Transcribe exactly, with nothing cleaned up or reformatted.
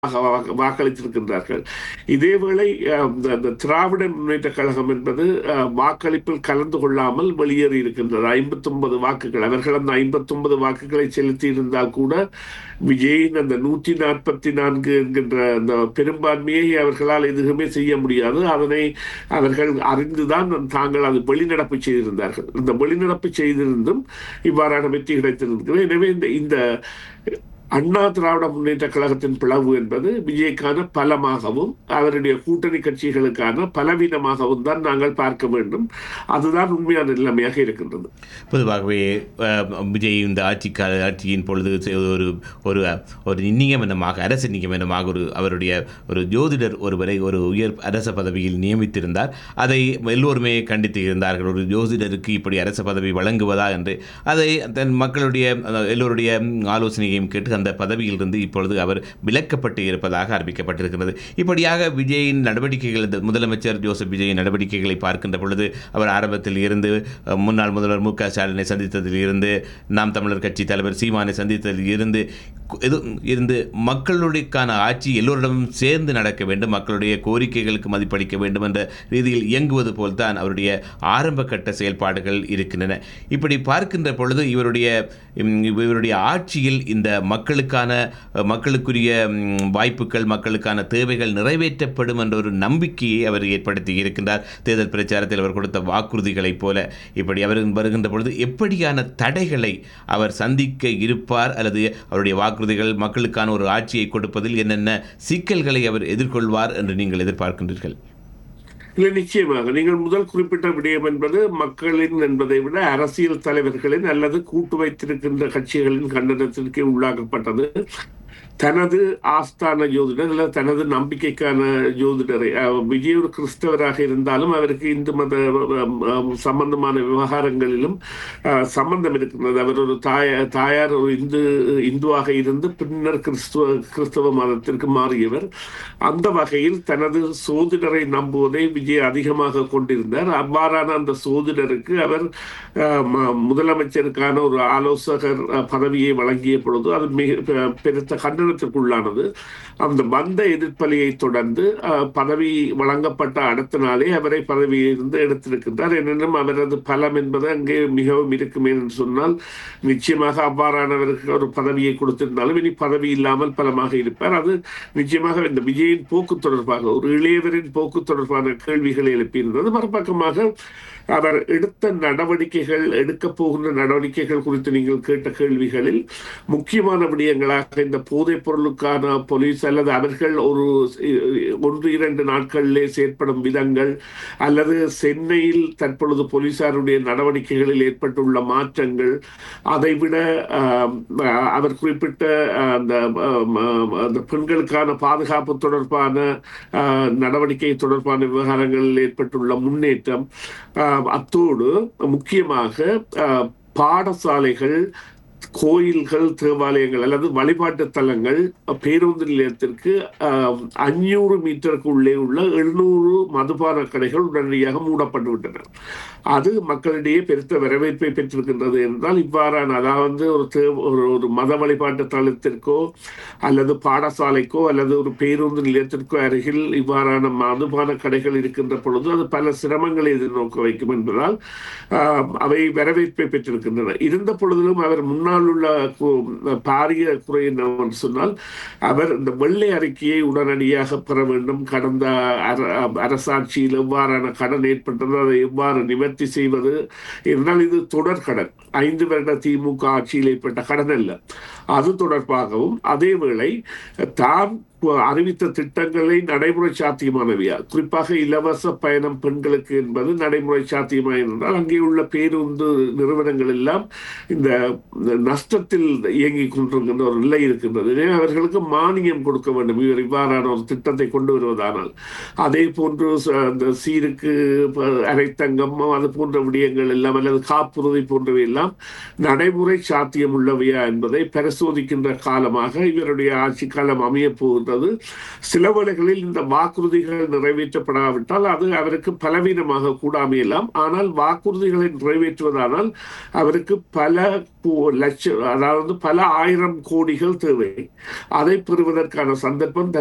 வாக்கு- வாக்களித்திருக்கின்றார்கள். இதேவேளை அஹ், இந்த இந்த திராவிட முன்னேற்ற கழகம் என்பது அஹ், வாக்களிப்பில் கலந்து கொள்ளாமல் வெளியேறி இருக்கின்றது. ஐம்பத்தி ஒன்பது வாக்குகள், அவர்கள் அந்த ஐம்பத்தி ஒன்பது வாக்குகளை செலுத்தி இருந்தால் கூட விஜயின் அந்த நூற்றி நாற்பத்தி நான்கு என்கின்ற அந்த பெரும்பான்மையை அவர்களால் எதுவுமே செய்ய முடியாது. அதனை அவர்கள் அறிந்துதான் தாங்கள் அது வெளிநடப்பு செய்திருந்தார்கள். இந்த வெளிநடப்பு செய்திருந்தும் இவ்வாறான வெற்றி கிடைத்திருக்கிறது. எனவே இந்த இந்த அண்ணா திராவிட முன்னேற்ற கழகத்தின் பிளவு என்பது விஜய்க்கான பலமாகவும் அவருடைய கூட்டணி கட்சிகளுக்கான பலவீனமாகவும் தான் நாங்கள் பார்க்க வேண்டும். அதுதான் உண்மையான நிலைமையாக இருக்கின்றது. பொதுவாகவே அஹ், விஜய் இந்த ஆட்சி கா- ஆட்சியின் பொழுது செ- ஒரு ஒரு ஒரு நியமனமாக அரசு நியமனமாக ஒரு அவருடைய ஒரு ஜோதிடர் ஒருவரை ஒரு உயர் அரச பதவியில் நியமித்திருந்தார். அதை எல்லோருமே கண்டித்து இருந்தார்கள். ஒரு ஜோதிடருக்கு இப்படி அரச பதவி வழங்குவதா என்று. அதை தன் மக்களுடைய அஹ், எல்லோருடைய ஆலோசனையையும் கேட்டு அந்த பதவியிலிருந்து இப்பொழுது அவர் விலக்கப்பட்டு இருப்பதாக அறிவிக்கப்பட்டிருக்கிறது. இப்படியாக விஜயின் நடவடிக்கைகள், இந்த முதலமைச்சர் ஜோசப் விஜயின் நடவடிக்கைகளை பார்க்கின்ற பொழுது அவர் ஆரம்பத்தில் இருந்து அஹ், முன்னாள் முதல்வர் மு க ஸ்டாலினை சந்தித்ததில் இருந்து, நாம் தமிழர் கட்சி தலைவர் சீமானை சந்தித்ததில் இருந்து இது இருந்து மக்களுடையக்கான ஆட்சி எல்லோரிடமும் சேர்ந்து நடக்க வேண்டும், மக்களுடைய கோரிக்கைகளுக்கு மதிப்பளிக்க வேண்டும் என்ற ரீதியில் இயங்குவது போல்தான் அவருடைய ஆரம்ப கட்ட செயல்பாடுகள் இருக்கின்றன. இப்படி பார்க்கின்ற பொழுது இவருடைய ம், இவருடைய ஆட்சியில் இந்த மக்களுக்கான அஹ், மக்களுக்குரிய ம், வாய்ப்புகள், மக்களுக்கான தேவைகள் நிறைவேற்றப்படும் என்ற ஒரு நம்பிக்கையை அவர் ஏற்படுத்தி இருக்கின்றார். தேர்தல் பிரச்சாரத்தில் அவர் கொடுத்த வாக்குறுதிகளைப் போல இப்படி அவர் வருகின்ற பொழுது எப்படியான தடைகளை அவர் சந்திக்க இருப்பார், அல்லது அவருடைய வாக்குறுதிகள் மக்களுக்கான ஒரு ஆட்சியை கொடுப்பதில் என்னென்ன சிக்கல்களை அவர் எதிர்கொள்வார் என்று நீங்கள் எதிர்பார்க்கின்றீர்கள்? இல்லை, நிச்சயமாக நீங்கள் முதல் குறிப்பிட்ட விடயம் என்பது மக்களின் என்பதை விட அரசியல் தலைவர்களின் அல்லது கூட்டு வைத்திருக்கின்ற கட்சிகளின் கண்டனத்திற்கு உள்ளாக்கப்பட்டது. தனது ஆஸ்தான ஜோதிடர் அல்லது தனது நம்பிக்கைக்கான ஜோதிடரை, அஹ், விஜய் ஒரு கிறிஸ்தவராக இருந்தாலும் அவருக்கு இந்து மத அஹ், அஹ், சம்பந்தமான விவகாரங்களிலும் அஹ், சம்பந்தம் இருக்கின்றது. அவர் ஒரு தாய தாயார் ஒரு இந்து இந்துவாக இருந்து பின்னர் கிறிஸ்துவ கிறிஸ்தவ மதத்திற்கு மாறியவர். அந்த வகையில் தனது சோதிடரை நம்புவதை விஜய் அதிகமாக கொண்டிருந்தார். அவ்வாறான அந்த சோதிடருக்கு அவர் அஹ், ம- முதலமைச்சருக்கான ஒரு ஆலோசகர் அஹ், பதவியை வழங்கிய பொழுது அது மிக பெ- பெருத்த கண்டனத்திற்குள்ளானது. அந்த வந்த எதிர்ப்பலியை தொடர்ந்து அஹ், பதவி வழங்கப்பட்ட அடுத்த நாளே அவரை பதவியிலிருந்து எடுத்திருக்கின்றார். எனினும் அவரது பலம் என்பது அங்கே மிகவும் இருக்குமே என்று சொன்னால் நிச்சயமாக அவ்வாறானவருக்கு ஒரு பதவியை கொடுத்திருந்தாலும் இனி பதவி இல்லாமல் பலமாக இருப்பார். அது நிச்சயமாக இந்த விஜயின் போக்கு தொடர்பாக, ஒரு இளையவரின் போக்கு தொடர்பான கேள்விகளை எழுப்பியிருந்தது. மறுபக்கமாக அவர் எடுத்த நடவடிக்கைகள், எடுக்க போகின்ற நடவடிக்கைகள் குறித்து நீங்கள் கேட்ட கேள்விகளில் முக்கியமான விடயங்களாக இந்த போதைப் பொருளுக்கான போலீஸ் அல்லது அவர்கள் ஒரு ஒன்று இரண்டு நாட்களிலே செயற்படும் விதங்கள், அல்லது சென்னையில் தற்பொழுது போலீசாருடைய நடவடிக்கைகளில் ஏற்பட்டுள்ள மாற்றங்கள், அதைவிட ஆம், அவர் குறிப்பிட்ட ஆஹ், அந்த ஆம், ஆம், அந்த பெண்களுக்கான பாதுகாப்பு தொடர்பான ஆஹ், நடவடிக்கை தொடர்பான விவகாரங்களில் ஏற்பட்டுள்ள முன்னேற்றம், ஆஹ், அத்தோடு முக்கியமாக ஆஹ், பாடசாலைகள், கோயில்கள், தேவாலயங்கள் அல்லது வழிபாட்டு தலங்கள் பேருந்து நிலையத்திற்கு அஞ்சூறு மீட்டருக்கு உள்ளே உள்ள எழுநூறு மதுபான கடைகள் உடனடியாக மூடப்பட்டு விட்டன. அது மக்களிடையே பெருத்த வரவேற்பை பெற்றிருக்கின்றது என்றால், இவ்வாறான அதாவது ஒரு தே- ஒரு ஒரு மத வழிபாட்டு தலத்திற்கோ அல்லது பாடசாலைக்கோ அல்லது ஒரு பேருந்து நிலையத்திற்கோ அருகில் இவ்வாறான மதுபான கடைகள் இருக்கின்ற பொழுது அது பல சிரமங்களை எதிர்நோக்க வைக்கும் என்பதால் ஆஹ், அவை வரவேற்பை பெற்றிருக்கின்றன. இருந்த பொழுதிலும் அவர் முன்னால் உள்ள கு- பாரிய குறை என்னவென்று சொன்னால், அவர் இந்த வெள்ளை அறிக்கையை உடனடியாக பெற வேண்டும். கடந்த அர- அரசாட்சியில் எவ்வாறான கடன் ஏற்பட்டது, அதை எவ்வாறு நிவர்த்தி செய்வது என்றால், இது தொடர் கடன், ஐந்து வருட திமுக ஆட்சியில் ஏற்பட்ட கடன் அல்ல. அது தொடர்பாகவும், அதேவேளை தான் அறிவித்த திட்டங்களை நடைமுறை சாத்தியமானவையா, குறிப்பாக இலவச பயணம் பெண்களுக்கு என்பது நடைமுறை சாத்தியமா என்றால், அங்கே உள்ள பேருந்து நிறுவனங்கள் எல்லாம் இந்த நஷ்டத்தில் இயங்கிக் கொண்டிருக்கின்ற ஒரு நிலை இருக்கின்றது. எனவே அவர்களுக்கு மானியம் கொடுக்க வேண்டும் இவர் இவ்வாறான ஒரு திட்டத்தை கொண்டு வருவதானால். அதே போன்று ச- இந்த சீருக்கு ப- அரைத்தங்கம், அது போன்ற விடயங்கள் எல்லாம் அல்லது காப்புறுதி போன்றவை எல்லாம் நடைமுறை சாத்தியம் உள்ளவையா என்பதை பரிசீலனை பரிசோதிக்கின்ற காலமாக இவருடைய ஆட்சி காலம் அமைய போகின்றது. சில வேளைகளில் இந்த வாக்குறுதிகள் நிறைவேற்றப்படாவிட்டால் அது அவருக்கு பலவீனமாக கூட அமையலாம். ஆனால் வாக்குறுதிகளை நிறைவேற்றுவதானால் அவருக்கு பல லட்சம், அதாவது பல ஆயிரம் கோடிகள் தேவை. அதை பெறுவதற்கான சந்தர்ப்பம்